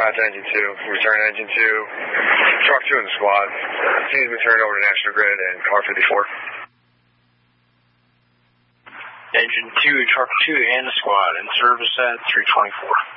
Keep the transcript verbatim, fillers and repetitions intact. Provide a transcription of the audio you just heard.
Dispatch Engine two. Return Engine two. Truck two in the squad. Team's been turned over to National Grid and Car fifty-four. Engine two, Truck two, and the squad in service at three twenty-four.